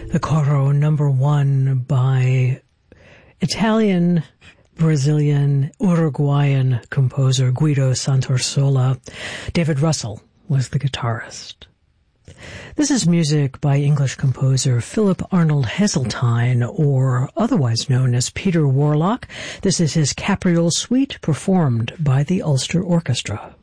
The Coro #1 by Italian, Brazilian, Uruguayan composer Guido Santorsola. David Russell was the guitarist. This is music by English composer Philip Arnold Heseltine, or otherwise known as Peter Warlock. This is his Capriole Suite, performed by the Ulster Orchestra.